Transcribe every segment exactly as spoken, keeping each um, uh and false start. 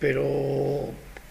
pero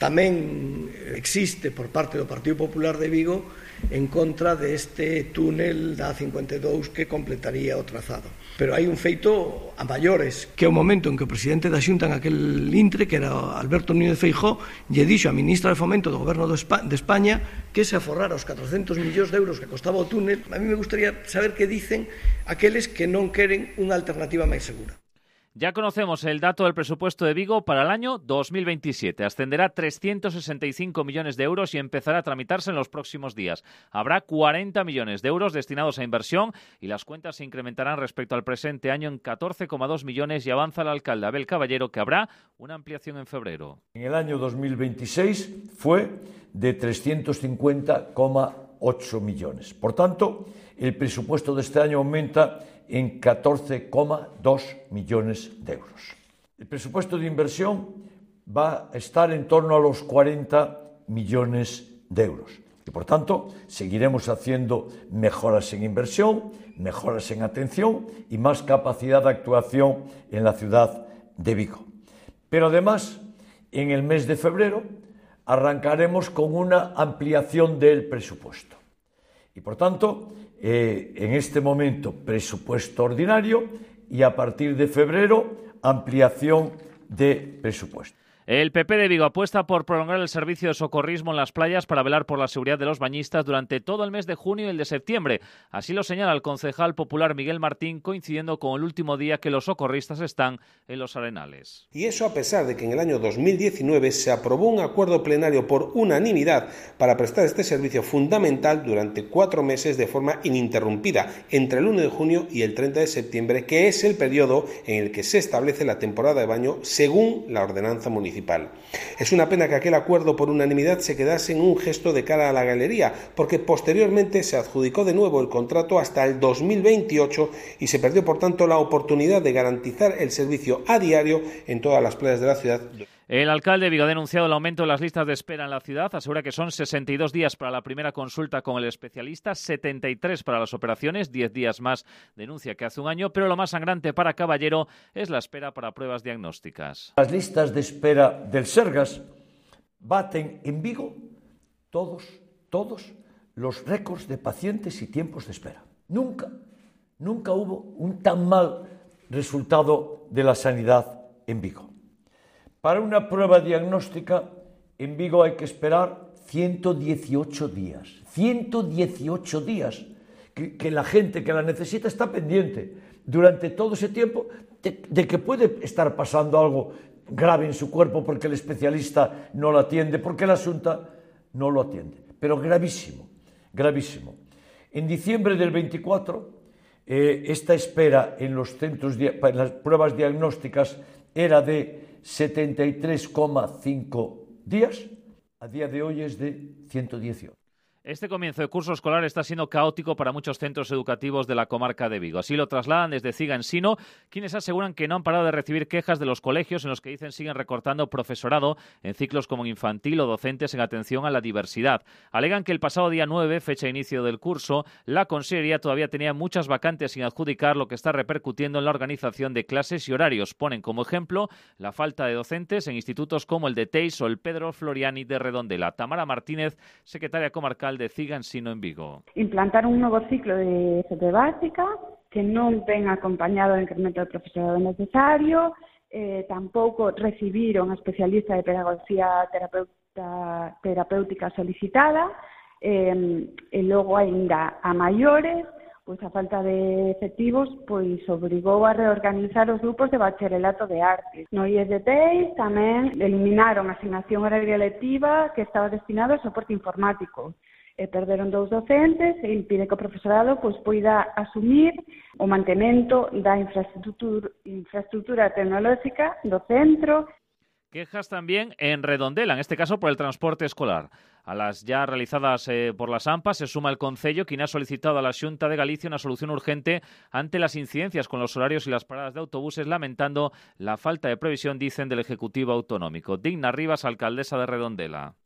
tamén existe por parte do Partido Popular de Vigo en contra deste túnel da A cincuenta e dous que completaría o trazado. Pero hai un feito a maiores, que é o momento en que o presidente da Xunta en aquel intre, que era Alberto Núñez Feijóo, lle dixo a ministra de Fomento do Goberno de España que se aforrara os catrocentos millóns de euros que costaba o túnel. A mí me gustaría saber que dicen aqueles que non queren unha alternativa máis segura. Ya conocemos el dato del presupuesto de Vigo para el año dos mil veintisiete. Ascenderá a trescientos sesenta y cinco millones de euros y empezará a tramitarse en los próximos días. Habrá cuarenta millones de euros destinados a inversión y las cuentas se incrementarán respecto al presente año en catorce coma dos millones y avanza el alcalde Abel Caballero que habrá una ampliación en febrero. En el año dos mil veintiséis fue de trescientos cincuenta coma ocho millones. Por tanto, el presupuesto de este año aumenta en catorce coma dos millones de euros. El presupuesto de inversión va a estar en torno a los cuarenta millones de euros. Y por tanto, seguiremos haciendo mejoras en inversión, mejoras en atención y más capacidad de actuación en la ciudad de Vigo. Pero además, en el mes de febrero, arrancaremos con una ampliación del presupuesto. Y por tanto, eh, en este momento presupuesto ordinario y a partir de febrero ampliación de presupuesto. El P P de Vigo apuesta por prolongar el servicio de socorrismo en las playas para velar por la seguridad de los bañistas durante todo el mes de junio y el de septiembre. Así lo señala el concejal popular Miguel Martín, coincidiendo con el último día que los socorristas están en los arenales. Y eso a pesar de que en el año dos mil diecinueve se aprobó un acuerdo plenario por unanimidad para prestar este servicio fundamental durante cuatro meses de forma ininterrumpida, entre el uno de junio y el treinta de septiembre, que es el periodo en el que se establece la temporada de baño según la ordenanza municipal. Es una pena que aquel acuerdo por unanimidad se quedase en un gesto de cara a la galería, porque posteriormente se adjudicó de nuevo el contrato hasta el dos mil veintiocho y se perdió por tanto la oportunidad de garantizar el servicio a diario en todas las playas de la ciudad. El alcalde de Vigo ha denunciado el aumento de las listas de espera en la ciudad. Asegura que son sesenta y dos días para la primera consulta con el especialista, setenta y tres para las operaciones, diez días más denuncia que hace un año, pero lo más sangrante para Caballero es la espera para pruebas diagnósticas. Las listas de espera del Sergas baten en Vigo todos, todos los récords de pacientes y tiempos de espera. Nunca, nunca hubo un tan mal resultado de la sanidad en Vigo. Para una prueba diagnóstica, en Vigo hay que esperar ciento dieciocho días. ciento dieciocho días. Que, que la gente que la necesita está pendiente durante todo ese tiempo de, de que puede estar pasando algo grave en su cuerpo porque el especialista no lo atiende, porque la Xunta no lo atiende. Pero gravísimo, gravísimo. En diciembre del veinticuatro, eh, esta espera en los centros, en las pruebas diagnósticas era de setenta y tres coma cinco días, a día de hoy es de ciento dieciocho. Este comienzo de curso escolar está siendo caótico para muchos centros educativos de la comarca de Vigo. Así lo trasladan desde Ciga Ensino, quienes aseguran que no han parado de recibir quejas de los colegios en los que dicen siguen recortando profesorado en ciclos como infantil o docentes en atención a la diversidad. Alegan que el pasado día nueve, fecha de inicio del curso, la Consellería todavía tenía muchas vacantes sin adjudicar, lo que está repercutiendo en la organización de clases y horarios. Ponen como ejemplo la falta de docentes en institutos como el de Teis o el Pedro Floriani de Redondela. Tamara Martínez, secretaria comarcal de Ciga Ensino en Vigo. Implantar un nuevo ciclo de F P básica que non ven acompañado do incremento de profesorado necesario, eh, tampouco recibiron a especialista de pedagogía terapeuta, terapéutica solicitada, eh, e logo aínda a maiores, pois a falta de efectivos pois obrigou a reorganizar os grupos de bacharelato de artes. No I E D T tamén eliminaron a asignación horaria lectiva que estaba destinada ao soporte informático. E perderon dous docentes e impide que o profesorado pois poida asumir o mantemento da infraestructura, infraestructura tecnolóxica do centro. Quejas también en Redondela, en este caso por el transporte escolar. A las ya realizadas eh, por las A M P A se suma el Concello, quien ha solicitado a la Xunta de Galicia una solución urgente ante las incidencias con los horarios y las paradas de autobuses, lamentando la falta de previsión, dicen, del Ejecutivo Autonómico. Digna Rivas, alcaldesa de Redondela.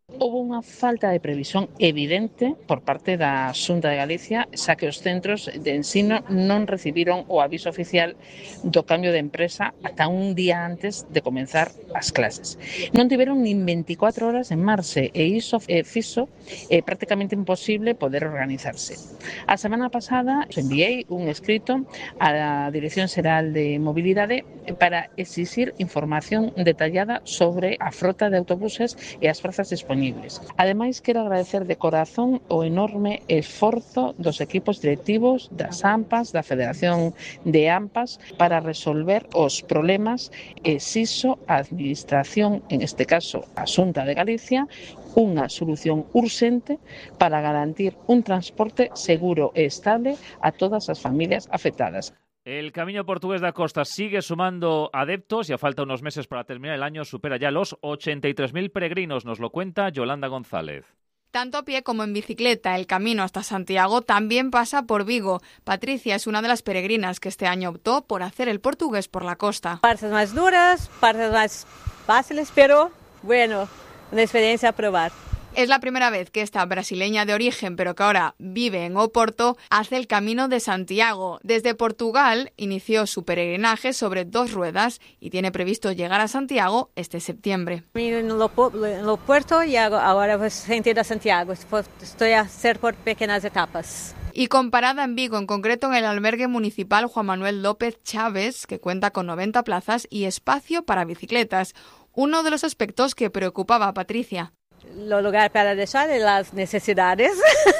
Houve unha falta de previsión evidente por parte da Xunta de Galicia, xa que os centros de ensino non recibiron o aviso oficial do cambio de empresa ata un día antes de comenzar as clases. Non tiveron nin veinticuatro horas en marxe e iso eh, fixo eh, prácticamente imposible poder organizarse. A semana pasada enviei un escrito á Dirección Xeral de Mobilidade para exixir información detallada sobre a frota de autobuses e as prazas disponibles. Ademais, quero agradecer de corazón o enorme esforzo dos equipos directivos das AMPAs, da Federación de AMPAs, para resolver os problemas e exixo a Administración, en este caso a Xunta de Galicia, unha solución urxente para garantir un transporte seguro e estable a todas as familias afectadas. El Camino Portugués da Costa sigue sumando adeptos y a falta unos meses para terminar el año supera ya los ochenta y tres mil peregrinos, nos lo cuenta Yolanda González. Tanto a pie como en bicicleta, el camino hasta Santiago también pasa por Vigo. Patricia es una de las peregrinas que este año optó por hacer el portugués por la costa. Partes más duras, partes más fáciles, pero bueno, una experiencia a probar. Es la primera vez que esta brasileña de origen, pero que ahora vive en Oporto, hace el Camino de Santiago. Desde Portugal inició su peregrinaje sobre dos ruedas y tiene previsto llegar a Santiago este septiembre. En el puerto y ahora voy a Santiago. Estoy a hacer por pequeñas etapas. Y comparada en Vigo, en concreto en el albergue municipal Juan Manuel López Chávez, que cuenta con noventa plazas y espacio para bicicletas. Uno de los aspectos que preocupaba a Patricia. Los lugares para dejar y las necesidades.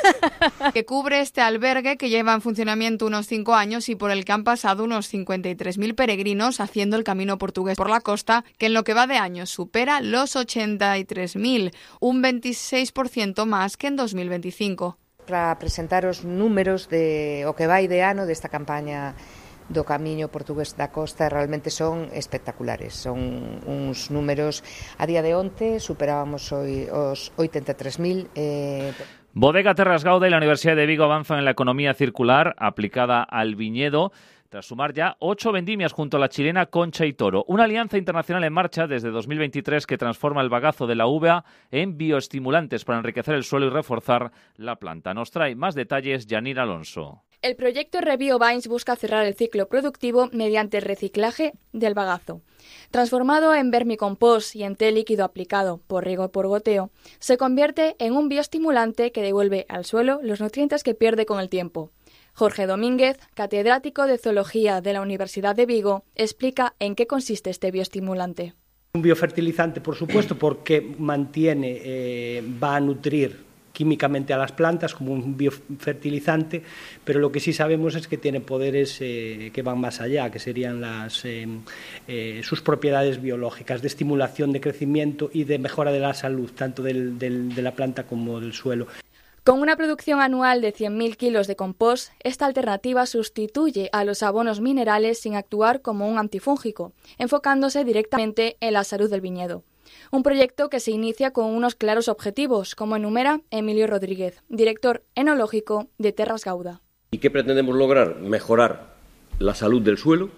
Que cubre este albergue que lleva en funcionamiento unos cinco años y por el que han pasado unos cincuenta y tres mil peregrinos haciendo el camino portugués por la costa, que en lo que va de año supera los ochenta y tres mil, un veintiséis por ciento más que en dos mil veinticinco. Para presentaros números de o que vai de ano desta campaña do Camiño Portugués da Costa realmente son espectaculares. Son uns números, a día de onte superábamos hoy os oitenta e tres mil. Eh... Bodega Terras Gauda y la Universidad de Vigo avanzan en la economía circular aplicada al viñedo, tras sumar ya ocho vendimias junto a la chilena Concha y Toro. Una alianza internacional en marcha desde dos mil veintitrés que transforma el bagazo de la uva en bioestimulantes para enriquecer el suelo y reforzar la planta. Nos trae más detalles Yanira Alonso. El proyecto Rebio Vines busca cerrar el ciclo productivo mediante el reciclaje del bagazo. Transformado en vermicompost y en té líquido aplicado por riego y por goteo, se convierte en un bioestimulante que devuelve al suelo los nutrientes que pierde con el tiempo. Jorge Domínguez, catedrático de Zoología de la Universidad de Vigo, explica en qué consiste este bioestimulante. Un biofertilizante, por supuesto, porque mantiene, eh, va a nutrir químicamente a las plantas como un biofertilizante, pero lo que sí sabemos es que tiene poderes eh, que van más allá, que serían las, eh, eh, sus propiedades biológicas de estimulación de crecimiento y de mejora de la salud, tanto del, del, de la planta como del suelo. Con una producción anual de cien mil kilos de compost, esta alternativa sustituye a los abonos minerales sin actuar como un antifúngico, enfocándose directamente en la salud del viñedo. Un proyecto que se inicia con unos claros objetivos, como enumera Emilio Rodríguez, director enológico de Terras Gauda. ¿Y qué pretendemos lograr? Mejorar la salud del suelo,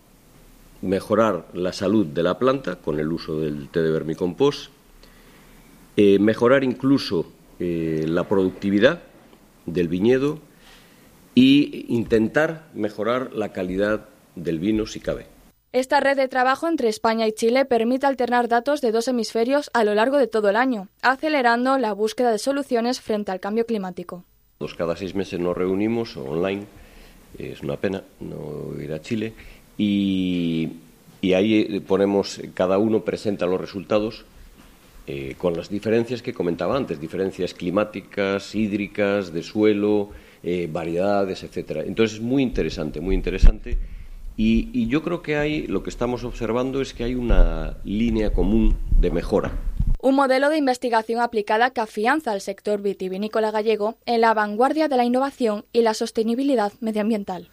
mejorar la salud de la planta con el uso del té de vermicompost, eh, mejorar incluso eh, la productividad del viñedo e intentar mejorar la calidad del vino si cabe. Esta red de trabajo entre España y Chile permite alternar datos de dos hemisferios a lo largo de todo el año, acelerando la búsqueda de soluciones frente al cambio climático. Cada seis meses nos reunimos online, es una pena no ir a Chile, y, y ahí ponemos, cada uno presenta los resultados eh, con las diferencias que comentaba antes, diferencias climáticas, hídricas, de suelo, eh, variedades, etcétera. Entonces es muy interesante, muy interesante. Y, y yo creo que hay, lo que estamos observando es que hay una línea común de mejora. Un modelo de investigación aplicada que afianza al sector vitivinícola gallego en la vanguardia de la innovación y la sostenibilidad medioambiental.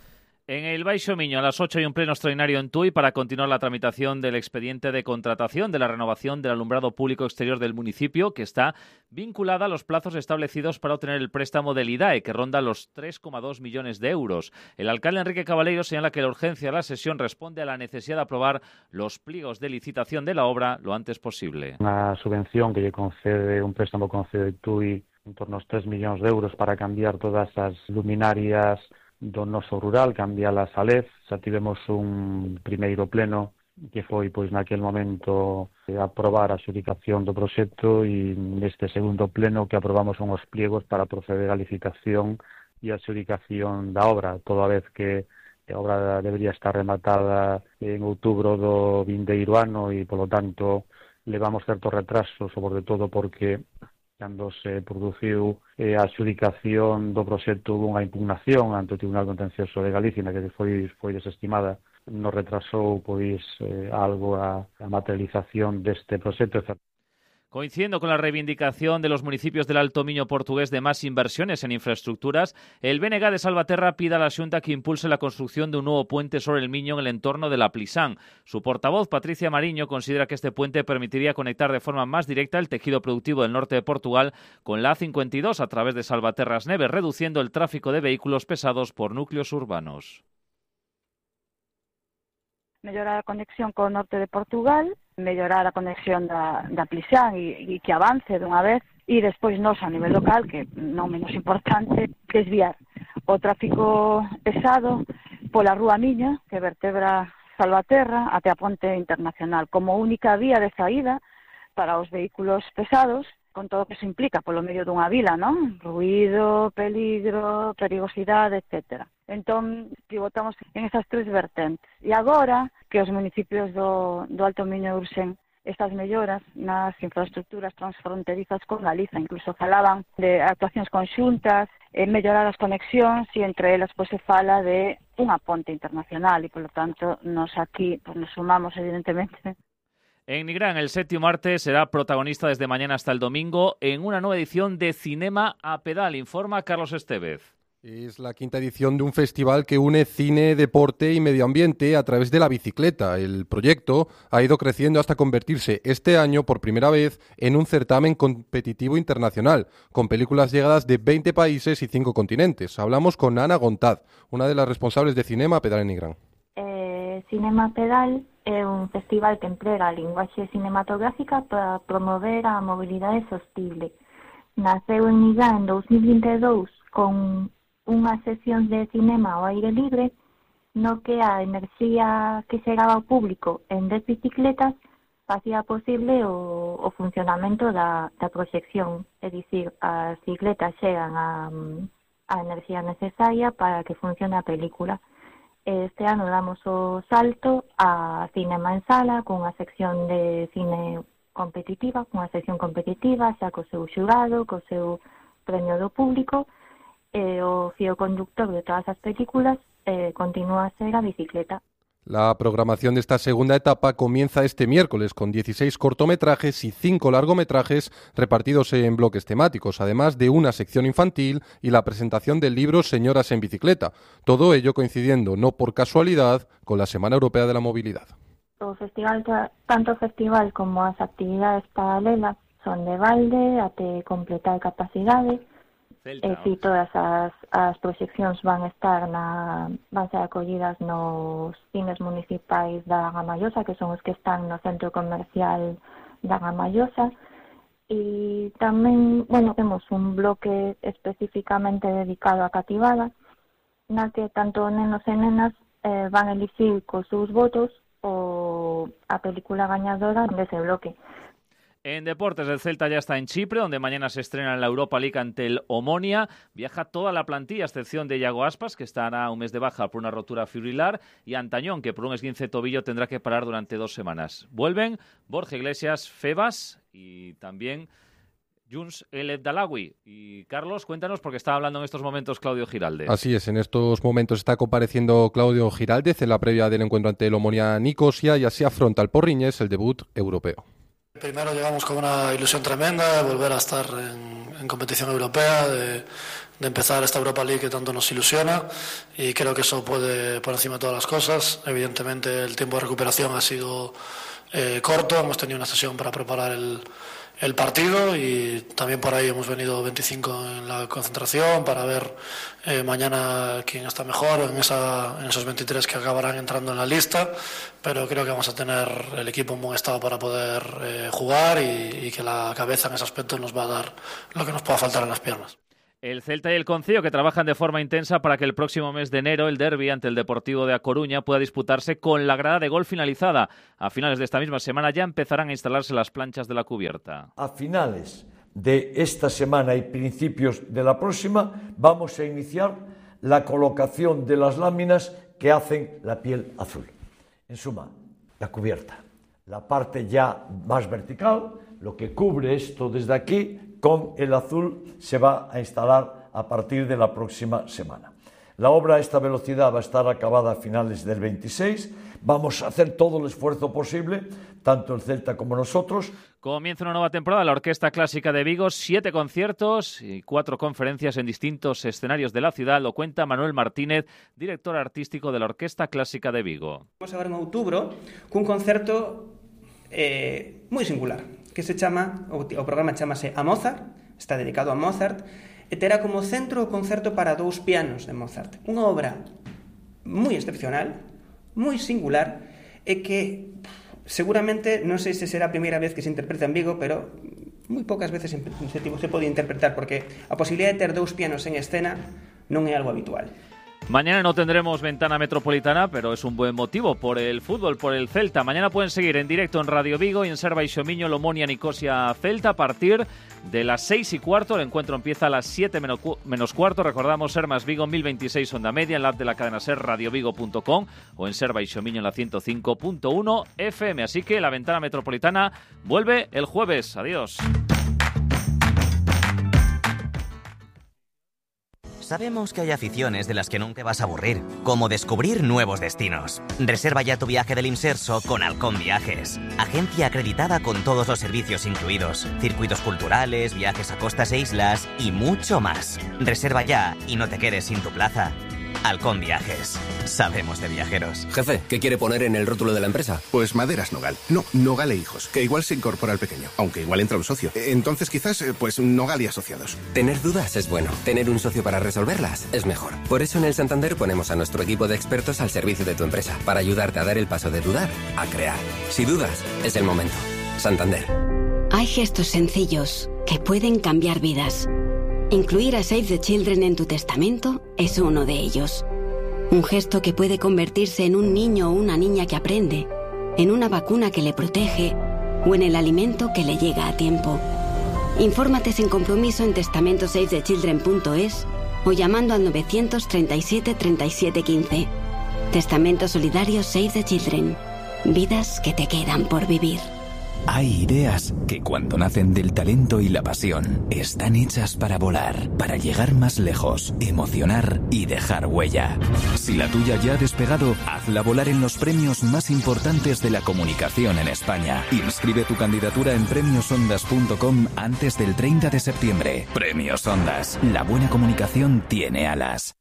En el Baixo Miño, a las ocho hay un pleno extraordinario en Tui para continuar la tramitación del expediente de contratación de la renovación del alumbrado público exterior del municipio, que está vinculada a los plazos establecidos para obtener el préstamo del I D A E, que ronda los tres coma dos millones de euros. El alcalde Enrique Cabaleiro señala que la urgencia de la sesión responde a la necesidad de aprobar los pliegos de licitación de la obra lo antes posible. Una subvención que lle concede, un préstamo concede Tui en torno aos tres millóns de euros para cambiar todas as luminarias do noso rural, cambialas a L E D. Xa tivemos un primeiro pleno que foi, pois, naquel momento aprobar a adxudicación do proxecto, e neste segundo pleno que aprobamos son os pliegos para proceder á licitación e a adxudicación da obra, toda vez que a obra debería estar rematada en outubro do vindeiro ano e, polo tanto, levamos certo retraso, sobre todo porque cando se produciu eh, a adxudicación do proxecto houve unha impugnación ante o Tribunal Contencioso de Galicia na que foi, foi desestimada, nos retrasou pois eh, algo a, a materialización deste proxecto. Coincidiendo con la reivindicación de los municipios del Alto Miño portugués de más inversiones en infraestructuras, el B N G de Salvaterra pide a la Xunta que impulse la construcción de un nuevo puente sobre el Miño en el entorno de la Plisán. Su portavoz, Patricia Mariño, considera que este puente permitiría conectar de forma más directa el tejido productivo del norte de Portugal con la A cincuenta y dos a través de Salvaterras Neves, reduciendo el tráfico de vehículos pesados por núcleos urbanos. Mellorar a conexión co norte de Portugal, mellorar a conexión da, da Plisán e, e que avance dunha vez, e despois nos a nivel local, que non menos importante, desviar o tráfico pesado pola Rúa Miña, que vertebra Salvaterra, até a Ponte Internacional, como única vía de saída para os vehículos pesados, con todo o que se implica polo medio dunha vila, non? Ruído, peligro, perigosidade, etcétera. Entón, pivotamos en esas tres vertentes. E agora que os municipios do, do Alto Miño urxen estas melloras nas infraestructuras transfronterizas con Galiza, incluso falaban de actuacións conxuntas, eh, mellorar as conexións, e entre elas pois, se fala de unha ponte internacional, e polo tanto nos aquí pues, nos sumamos evidentemente. En Nigrán, el séptimo arte será protagonista desde mañana hasta el domingo en una nueva edición de Cinema a Pedal, informa Carlos Estevez. Es la quinta edición de un festival que une cine, deporte y medio ambiente a través de la bicicleta. El proyecto ha ido creciendo hasta convertirse este año por primera vez en un certamen competitivo internacional, con películas llegadas de veinte países y cinco continentes. Hablamos con Ana Gontad, una de las responsables de Cinema a Pedal en Nigrán. Eh, Cinema a Pedal é un festival que emprega a linguaxe cinematográfica para promover a mobilidade sostible. Naceu en Nigrán en dos mil vinte e dous con unha sesión de cinema ao aire libre, no que a enerxía que chegaba ao público en dez bicicletas facía posible o, o funcionamento da, da proxección, é dicir, as bicicletas chegan a, a enerxía necesaria para que funcione a película. Este ano damos o salto a cinema en sala, cunha sección de cine competitiva, cunha sección competitiva, xa co seu xurado, co seu premio do público, e o fío conductor de todas as películas eh, continúa a ser a bicicleta. La programación de esta segunda etapa comienza este miércoles con dieciséis cortometrajes y cinco largometrajes repartidos en bloques temáticos, además de una sección infantil y la presentación del libro Señoras en Bicicleta. Todo ello coincidiendo, no por casualidad, con la Semana Europea de la Movilidad. O festival, tanto o festival como as actividades paralelas son de balde até completar capacidade. E si todas as, as proxeccións van estar na, van ser acollidas nos cines municipais da Gamallosa, que son os que están no centro comercial da Gamallosa, e tamén, bueno, temos un bloque especificamente dedicado a cativada, na que tanto nenos e nenas eh, van elixir cos seus votos o a película gañadora dese bloque. En deportes, el Celta ya está en Chipre, donde mañana se estrena en la Europa League ante el Omonia. Viaja toda la plantilla, a excepción de Iago Aspas, que estará un mes de baja por una rotura fibrilar, y Antañón, que por un esguince de tobillo tendrá que parar durante dos semanas. Vuelven Borja Iglesias, Febas y también Junts El Ebdalawi. Y Carlos, cuéntanos, porque está hablando en estos momentos Claudio Giraldez. Así es, en estos momentos está compareciendo Claudio Giraldez en la previa del encuentro ante el Omonia Nicosia, y así afronta el Porriñés el debut europeo. Primero llegamos con una ilusión tremenda de volver a estar en, en competición europea, de, de empezar esta Europa League que tanto nos ilusiona, y creo que eso puede por encima de todas las cosas. Evidentemente el tiempo de recuperación ha sido eh, corto, hemos tenido una sesión para preparar el, el partido y también por ahí hemos venido veinticinco en la concentración para ver eh, mañana quién está mejor en, esa, en esos veintitrés que acabarán entrando en la lista, pero creo que vamos a tener el equipo en buen estado para poder eh, jugar y, y que la cabeza en ese aspecto nos va a dar lo que nos pueda faltar en las piernas. El Celta y el Concello, que trabajan de forma intensa para que el próximo mes de enero el derbi ante el Deportivo de A Coruña pueda disputarse con la grada de gol finalizada. A finales de esta misma semana ya empezarán a instalarse las planchas de la cubierta. A finales de esta semana y principios de la próxima vamos a iniciar la colocación de las láminas que hacen la piel azul. En suma, la cubierta, la parte ya más vertical, lo que cubre esto desde aquí, con el azul se va a instalar a partir de la próxima semana. La obra a esta velocidad va a estar acabada a finales del veintiséis. Vamos a hacer todo el esfuerzo posible, tanto el Celta como nosotros. Comienza una nueva temporada la Orquesta Clásica de Vigo, siete conciertos y cuatro conferencias en distintos escenarios de la ciudad. Lo cuenta Manuel Martínez, director artístico de la Orquesta Clásica de Vigo. Vamos a ver en outubro cun concerto eh, moi singular, que se chama, o, o programa chamase A Mozart, está dedicado a Mozart, e terá como centro o concerto para dous pianos de Mozart. Unha obra moi excepcional, moi singular, e que seguramente, non sei se será a primeira vez que se interpreta en Vigo, pero moi poucas veces se, se pode interpretar, porque a posibilidad de ter dous pianos en escena non é algo habitual. Mañana no tendremos ventana metropolitana, pero es un buen motivo por el fútbol, por el Celta. Mañana pueden seguir en directo en Radio Vigo y en Ser Baixo Miño, Lomonia, Nicosia, Celta a partir de las seis y cuarto. El encuentro empieza a las siete menos cuarto. Recordamos Ser Más Vigo mil veintiséis Onda Media en la app de la cadena Ser, radiovigo punto com o en Ser Baixo Miño en la ciento cinco punto uno F M. Así que la ventana metropolitana vuelve el jueves. Adiós. Sabemos que hay aficiones de las que nunca vas a aburrir, como descubrir nuevos destinos. Reserva ya tu viaje del Inserso con Halcón Viajes, agencia acreditada con todos los servicios incluidos, circuitos culturales, viajes a costas e islas y mucho más. Reserva ya y no te quedes sin tu plaza. Halcón Viajes. Sabemos de viajeros. Jefe, ¿qué quiere poner en el rótulo de la empresa? Pues Maderas Nogal. No, Nogal e Hijos, que igual se incorpora al pequeño, aunque igual entra un socio. Entonces quizás, pues Nogal y Asociados. Tener dudas es bueno. Tener un socio para resolverlas es mejor. Por eso en el Santander ponemos a nuestro equipo de expertos al servicio de tu empresa, para ayudarte a dar el paso de dudar a crear. Si dudas, es el momento. Santander. Hay gestos sencillos que pueden cambiar vidas. Incluir a Save the Children en tu testamento es uno de ellos. Un gesto que puede convertirse en un niño o una niña que aprende, en una vacuna que le protege o en el alimento que le llega a tiempo. Infórmate sin compromiso en testamento save the children punto es o llamando al novecientos treinta y siete treinta y siete quince. Testamento solidario Save the Children. Vidas que te quedan por vivir. Hay ideas que cuando nacen del talento y la pasión están hechas para volar, para llegar más lejos, emocionar y dejar huella. Si la tuya ya ha despegado, hazla volar en los premios más importantes de la comunicación en España. Inscribe tu candidatura en premios ondas punto com antes del treinta de septiembre. Premios Ondas. La buena comunicación tiene alas.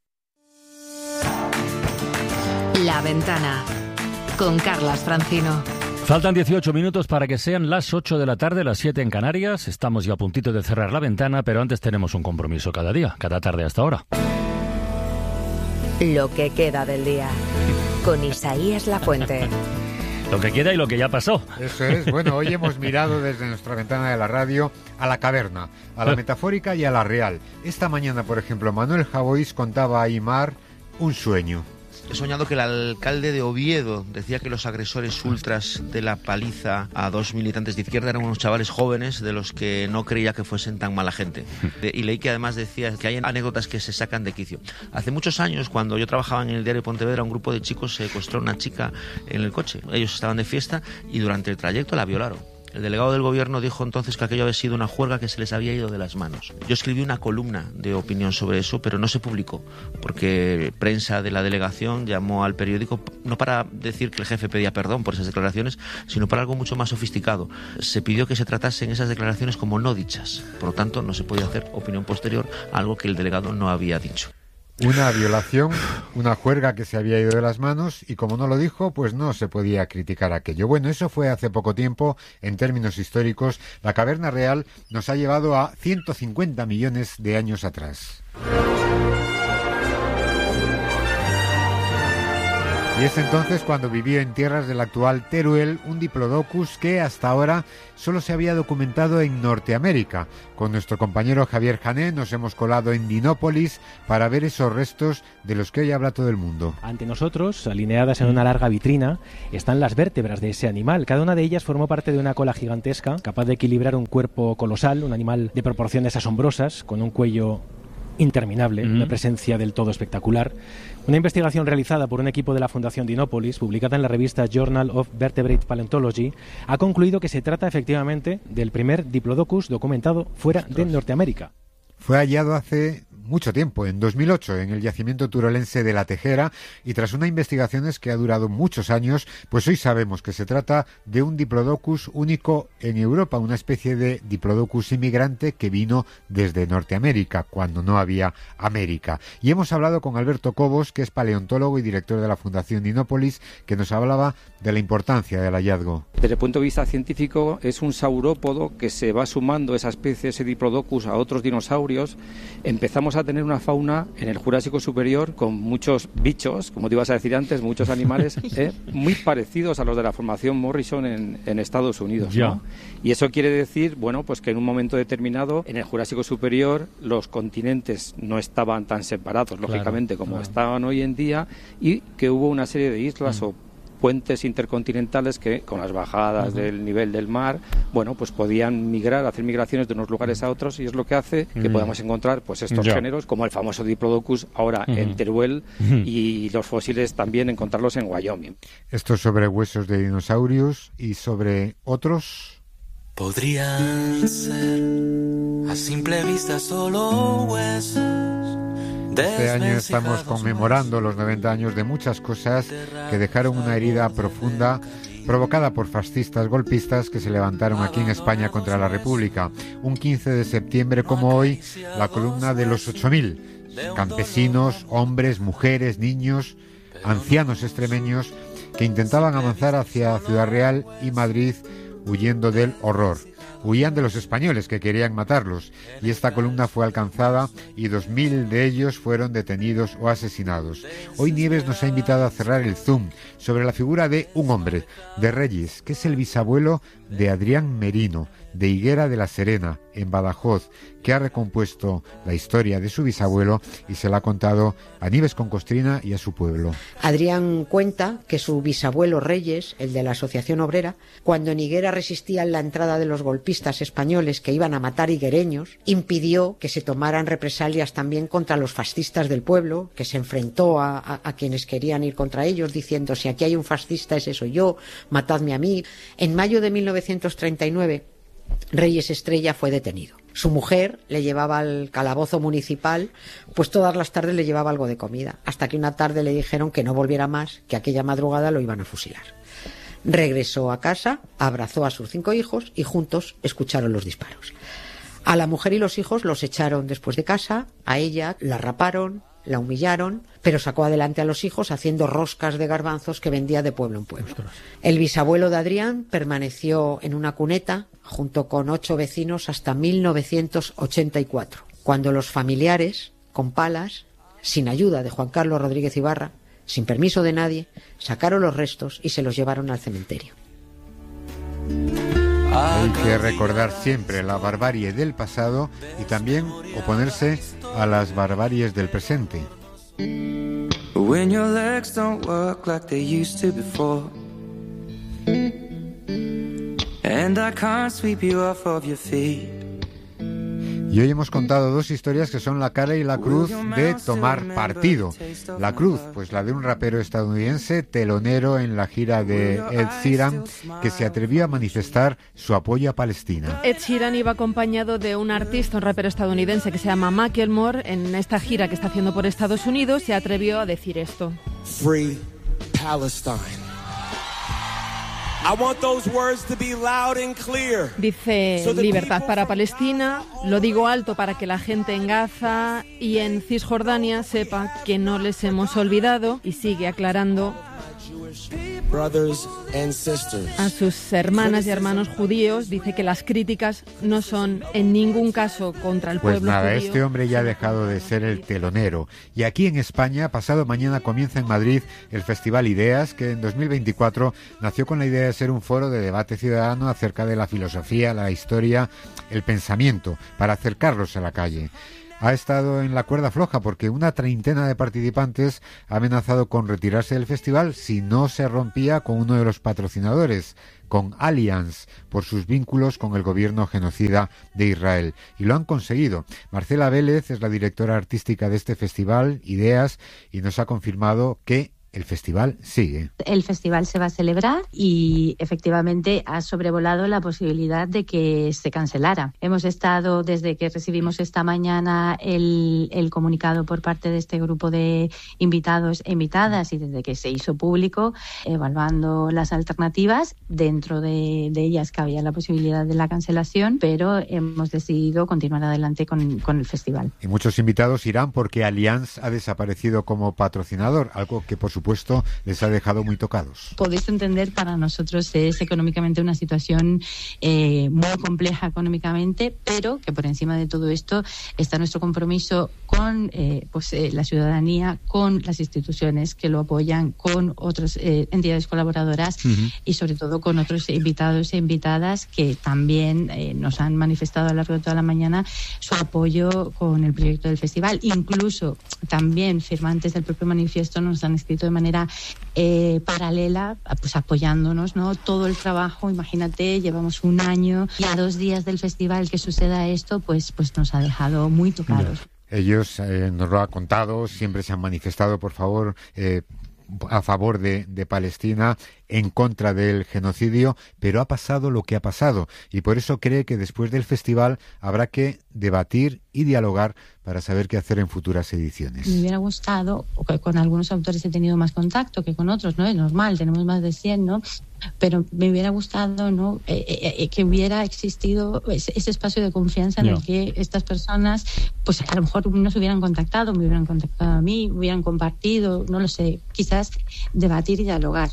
La Ventana con Carlas Francino. Faltan dieciocho minutos para que sean las ocho de la tarde, las siete en Canarias. Estamos ya a puntito de cerrar la ventana, pero antes tenemos un compromiso cada día, cada tarde hasta ahora. Lo que queda del día, con Isaías Lafuente. Lo que queda y lo que ya pasó. Eso es. Bueno, hoy hemos mirado desde nuestra ventana de la radio a la caverna, a la metafórica y a la real. Esta mañana, por ejemplo, Manuel Javois contaba a Aimar un sueño. He soñado que el alcalde de Oviedo decía que los agresores ultras de la paliza a dos militantes de izquierda eran unos chavales jóvenes de los que no creía que fuesen tan mala gente. Y leí que además decía que hay anécdotas que se sacan de quicio. Hace muchos años, cuando yo trabajaba en el diario Pontevedra, un grupo de chicos secuestró a una chica en el coche. Ellos estaban de fiesta y durante el trayecto la violaron. El delegado del gobierno dijo entonces que aquello había sido una juerga que se les había ido de las manos. Yo escribí una columna de opinión sobre eso, pero no se publicó, porque prensa de la delegación llamó al periódico no para decir que el jefe pedía perdón por esas declaraciones, sino para algo mucho más sofisticado. Se pidió que se tratasen esas declaraciones como no dichas. Por lo tanto, no se podía hacer opinión posterior a algo que el delegado no había dicho. Una violación, una juerga que se había ido de las manos y como no lo dijo, pues no se podía criticar aquello. Bueno, eso fue hace poco tiempo. En términos históricos, la Caverna Real nos ha llevado a ciento cincuenta millones de años atrás. Y es entonces cuando vivió en tierras del actual Teruel un Diplodocus que hasta ahora solo se había documentado en Norteamérica. Con nuestro compañero Javier Jané nos hemos colado en Dinópolis para ver esos restos de los que hoy habla todo el mundo. Ante nosotros, alineadas en una larga vitrina, están las vértebras de ese animal. Cada una de ellas formó parte de una cola gigantesca, capaz de equilibrar un cuerpo colosal, un animal de proporciones asombrosas, con un cuello interminable, mm-hmm. una presencia del todo espectacular. Una investigación realizada por un equipo de la Fundación Dinópolis, publicada en la revista Journal of Vertebrate Paleontology, ha concluido que se trata efectivamente del primer Diplodocus documentado fuera Ostras. de Norteamérica. Fue hallado hace mucho tiempo, en dos mil ocho, en el yacimiento turolense de La Tejera, y tras una investigación que ha durado muchos años, pues hoy sabemos que se trata de un Diplodocus único en Europa, una especie de Diplodocus inmigrante que vino desde Norteamérica, cuando no había América. Y hemos hablado con Alberto Cobos, que es paleontólogo y director de la Fundación Dinópolis, que nos hablaba de la importancia del hallazgo. Desde el punto de vista científico, es un saurópodo que se va sumando esa especie, ese Diplodocus, a otros dinosaurios. Empezamos a tener una fauna en el Jurásico Superior con muchos bichos, como te ibas a decir antes, muchos animales eh, muy parecidos a los de la formación Morrison en, en Estados Unidos, ¿no? Y eso quiere decir, bueno, pues que en un momento determinado en el Jurásico Superior los continentes no estaban tan separados, lógicamente, claro, como claro. estaban hoy en día, y que hubo una serie de islas mm. o puentes intercontinentales que con las bajadas uh-huh. del nivel del mar, bueno, pues podían migrar, hacer migraciones de unos lugares a otros, y es lo que hace que uh-huh. podamos encontrar pues estos yeah. géneros, como el famoso Diplodocus ahora uh-huh. en Teruel uh-huh. y los fósiles también encontrarlos en Wyoming. Esto sobre huesos de dinosaurios y sobre otros. Podrían ser a simple vista solo huesos. Este año estamos conmemorando los noventa años de muchas cosas que dejaron una herida profunda provocada por fascistas golpistas que se levantaron aquí en España contra la República. Un quince de septiembre como hoy, la columna de los ocho mil, campesinos, hombres, mujeres, niños, ancianos extremeños que intentaban avanzar hacia Ciudad Real y Madrid huyendo del horror. Huían de los españoles que querían matarlos, y esta columna fue alcanzada y dos mil de ellos fueron detenidos o asesinados. Hoy Nieves nos ha invitado a cerrar el zoom sobre la figura de un hombre, de Reyes, que es el bisabuelo de Adrián Merino, de Higuera de la Serena, en Badajoz, que ha recompuesto la historia de su bisabuelo y se la ha contado a Nieves con Costrina y a su pueblo. Adrián cuenta que su bisabuelo Reyes, el de la Asociación Obrera, cuando en Higuera resistían la entrada de los golpistas españoles que iban a matar higuereños, impidió que se tomaran represalias también contra los fascistas del pueblo, que se enfrentó a, a, a quienes querían ir contra ellos, diciendo: si aquí hay un fascista, ese soy yo, matadme a mí. En mayo de mil novecientos treinta y nueve, Reyes Estrella fue detenido. Su mujer le llevaba al calabozo municipal, pues todas las tardes le llevaba algo de comida, hasta que una tarde le dijeron que no volviera más, que aquella madrugada lo iban a fusilar. Regresó a casa, abrazó a sus cinco hijos y juntos escucharon los disparos. A la mujer y los hijos los echaron después de casa, a ella la raparon, la humillaron, pero sacó adelante a los hijos haciendo roscas de garbanzos que vendía de pueblo en pueblo. El bisabuelo de Adrián permaneció en una cuneta junto con ocho vecinos hasta mil novecientos ochenta y cuatro, cuando los familiares, con palas, sin ayuda de Juan Carlos Rodríguez Ibarra, sin permiso de nadie, sacaron los restos y se los llevaron al cementerio. Hay que recordar siempre la barbarie del pasado y también oponerse a las barbaries del presente. When your legs don't work like they used to before, and I can't sweep you off of your feet, Y hoy hemos contado dos historias que son la cara y la cruz de tomar partido. La cruz, pues la de un rapero estadounidense, telonero en la gira de Ed Sheeran, que se atrevió a manifestar su apoyo a Palestina. Ed Sheeran iba acompañado de un artista, un rapero estadounidense que se llama Macklemore. En esta gira que está haciendo por Estados Unidos se atrevió a decir esto. Free Palestine. I want those words to be loud and clear. Dice libertad para Palestina, lo digo alto para que la gente en Gaza y en Cisjordania sepa que no les hemos olvidado, y sigue aclarando Brothers and sisters. A sus hermanas y hermanos judíos. Dice que las críticas no son en ningún caso contra el pues pueblo nada, judío. Este hombre ya ha dejado de ser el telonero. Y aquí en España, pasado mañana comienza en Madrid el Festival Ideas, que en dos mil veinticuatro nació con la idea de ser un foro de debate ciudadano acerca de la filosofía, la historia, el pensamiento, para acercarlos a la calle. Ha estado en la cuerda floja porque una treintena de participantes ha amenazado con retirarse del festival si no se rompía con uno de los patrocinadores, con Allianz, por sus vínculos con el gobierno genocida de Israel. Y lo han conseguido. Marcela Vélez es la directora artística de este festival, Ideas, y nos ha confirmado que el festival sigue. El festival se va a celebrar y efectivamente ha sobrevolado la posibilidad de que se cancelara. Hemos estado, desde que recibimos esta mañana el, el comunicado por parte de este grupo de invitados e invitadas, y desde que se hizo público, evaluando las alternativas. Dentro de, de ellas cabía la posibilidad de la cancelación, pero hemos decidido continuar adelante con, con el festival. Y muchos invitados irán porque Allianz ha desaparecido como patrocinador, algo que por supuesto les ha dejado muy tocados. Podéis entender, para nosotros es económicamente una situación eh, muy compleja económicamente, pero que por encima de todo esto está nuestro compromiso con eh, pues, eh, la ciudadanía, con las instituciones que lo apoyan, con otras eh, entidades colaboradoras uh-huh. y sobre todo con otros invitados e invitadas que también eh, nos han manifestado a lo largo de toda la mañana su apoyo con el proyecto del festival. Incluso también firmantes del propio manifiesto nos han escrito de manera eh, paralela, pues apoyándonos, ¿no? Todo el trabajo, imagínate, llevamos un año y a dos días del festival que suceda esto, pues, pues nos ha dejado muy tocados. Ellos eh, nos lo han contado, siempre se han manifestado, por favor, eh, a favor de, de Palestina, en contra del genocidio, pero ha pasado lo que ha pasado y por eso cree que después del festival habrá que debatir y dialogar para saber qué hacer en futuras ediciones. Me hubiera gustado, con algunos autores he tenido más contacto que con otros, ¿no? Es normal, tenemos más de cien, ¿no? Pero me hubiera gustado, ¿no? Eh, eh, que hubiera existido ese, ese espacio de confianza en no. el que estas personas, pues a lo mejor no se hubieran contactado, me hubieran contactado a mí, hubieran compartido, no lo sé, quizás debatir y dialogar.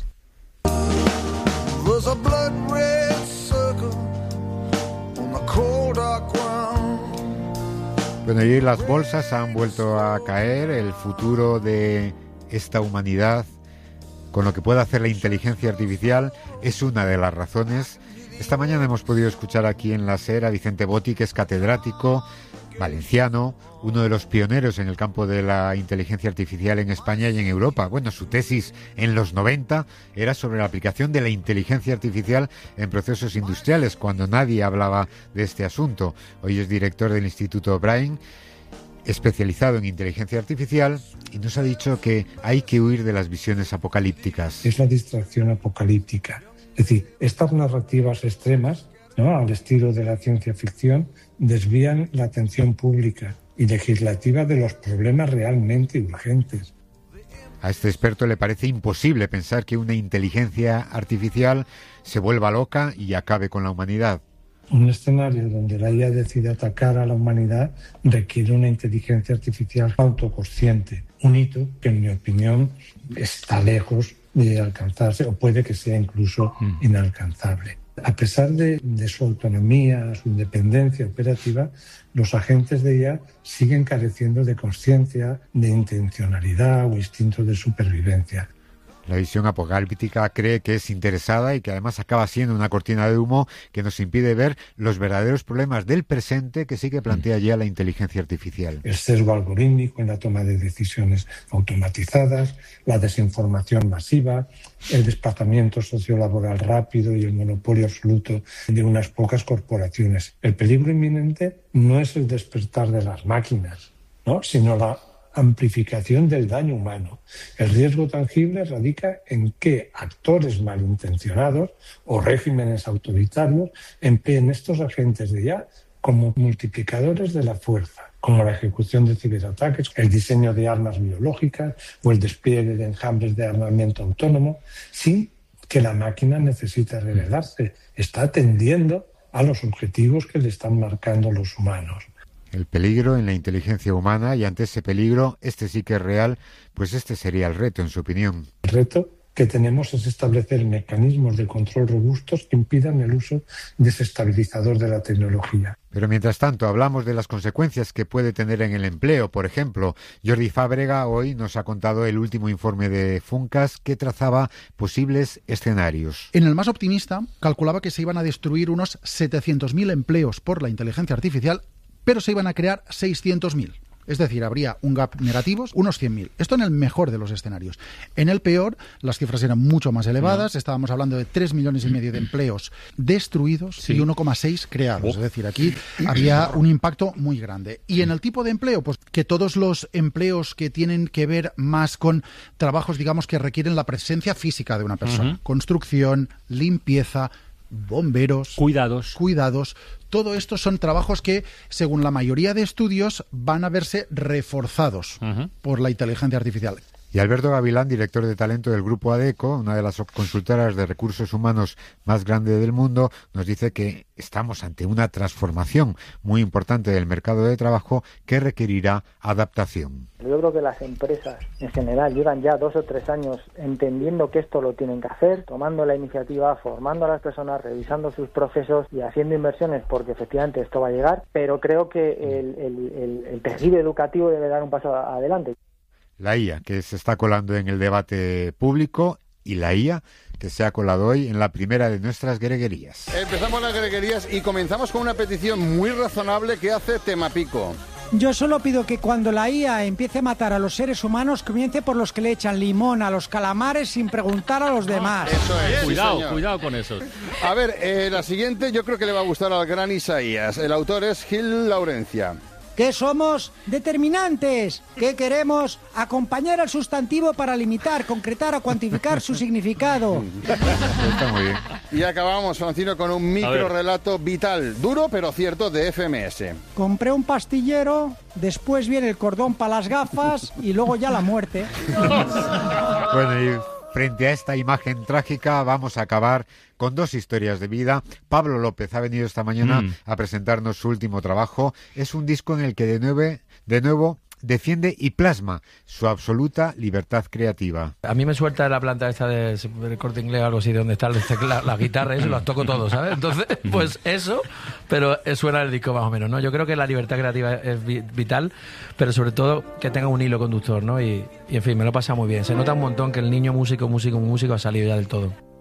Bueno, y las bolsas han vuelto a caer. El futuro de esta humanidad, con lo que puede hacer la inteligencia artificial, es una de las razones. Esta mañana hemos podido escuchar aquí en la SER a Vicente Botti, que es catedrático valenciano, uno de los pioneros en el campo de la inteligencia artificial en España y en Europa. Bueno, su tesis en los noventa era sobre la aplicación de la inteligencia artificial en procesos industriales, cuando nadie hablaba de este asunto. Hoy es director del Instituto Brain, especializado en inteligencia artificial, y nos ha dicho que hay que huir de las visiones apocalípticas. Es la distracción apocalíptica. Es decir, estas narrativas extremas, ¿no?, al estilo de la ciencia ficción, desvían la atención pública y legislativa de los problemas realmente urgentes. A este experto le parece imposible pensar que una inteligencia artificial se vuelva loca y acabe con la humanidad. Un escenario donde la I A decide atacar a la humanidad requiere una inteligencia artificial autoconsciente, un hito que, en mi opinión, está lejos de alcanzarse, o puede que sea incluso inalcanzable. A pesar de, de su autonomía, su independencia operativa, los agentes de I A siguen careciendo de conciencia, de intencionalidad o instinto de supervivencia. La visión apocalíptica cree que es interesada y que además acaba siendo una cortina de humo que nos impide ver los verdaderos problemas del presente que sí que plantea ya la inteligencia artificial. El sesgo algorítmico en la toma de decisiones automatizadas, la desinformación masiva, el desplazamiento sociolaboral rápido y el monopolio absoluto de unas pocas corporaciones. El peligro inminente no es el despertar de las máquinas, ¿no?, sino la amplificación del daño humano. El riesgo tangible radica en que actores malintencionados o regímenes autoritarios empleen estos agentes de I A como multiplicadores de la fuerza, como la ejecución de ciberataques, el diseño de armas biológicas o el despliegue de enjambres de armamento autónomo, sin que la máquina necesite revelarse. Está atendiendo a los objetivos que le están marcando los humanos. El peligro en la inteligencia humana, y ante ese peligro, este sí que es real, pues este sería el reto, en su opinión. El reto que tenemos es establecer mecanismos de control robustos que impidan el uso desestabilizador de la tecnología. Pero mientras tanto hablamos de las consecuencias que puede tener en el empleo. Por ejemplo, Jordi Fábrega hoy nos ha contado el último informe de Funcas que trazaba posibles escenarios. En el más optimista, calculaba que se iban a destruir unos setecientos mil empleos por la inteligencia artificial, pero se iban a crear seiscientos mil. Es decir, habría un gap negativo, unos cien mil. Esto en el mejor de los escenarios. En el peor, las cifras eran mucho más elevadas. No. Estábamos hablando de tres millones y medio de empleos destruidos, sí, y uno coma seis creados. Oh. Es decir, aquí había un impacto muy grande. Y en el tipo de empleo, pues que todos los empleos que tienen que ver más con trabajos, digamos, que requieren la presencia física de una persona. Uh-huh. Construcción, limpieza, bomberos, cuidados, cuidados. Todo esto son trabajos que, según la mayoría de estudios, van a verse reforzados uh-huh. por la inteligencia artificial. Y Alberto Gavilán, director de talento del Grupo ADECO, una de las consultoras de recursos humanos más grande del mundo, nos dice que estamos ante una transformación muy importante del mercado de trabajo que requerirá adaptación. Yo creo que las empresas en general llevan ya dos o tres años entendiendo que esto lo tienen que hacer, tomando la iniciativa, formando a las personas, revisando sus procesos y haciendo inversiones, porque efectivamente esto va a llegar, pero creo que el, el, el, el tejido educativo debe dar un paso adelante. La I A, que se está colando en el debate público, y la I A, que se ha colado hoy en la primera de nuestras greguerías. Empezamos las greguerías y comenzamos con una petición muy razonable que hace Temapico. Yo solo pido que cuando la I A empiece a matar a los seres humanos, comience por los que le echan limón a los calamares sin preguntar a los demás. Eso es. Cuidado, sí, cuidado con eso. A ver, eh, la siguiente yo creo que le va a gustar al gran Isaías. El autor es Gil Laurencia. ¿Qué somos? Determinantes. ¿Qué queremos? Acompañar al sustantivo para limitar, concretar o cuantificar su significado. Está muy bien. Y acabamos, Francino, con un micro relato vital, duro pero cierto, de F M S. Compré un pastillero, después viene el cordón para las gafas y luego ya la muerte. Bueno, y frente a esta imagen trágica vamos a acabar con dos historias de vida. Pablo López ha venido esta mañana mm. a presentarnos su último trabajo. Es un disco en el que de nuevo, de nuevo defiende y plasma su absoluta libertad creativa. A mí me suelta la planta esta de Corte Inglés o algo así, donde está la, la guitarra, eso, las toco todo, ¿sabes? Entonces, pues eso, pero suena el disco más o menos, ¿no? Yo creo que la libertad creativa es vital, pero sobre todo que tenga un hilo conductor, ¿no? Y, y en fin, me lo pasa muy bien. Se nota un montón que el niño músico, músico, músico ha salido ya del todo.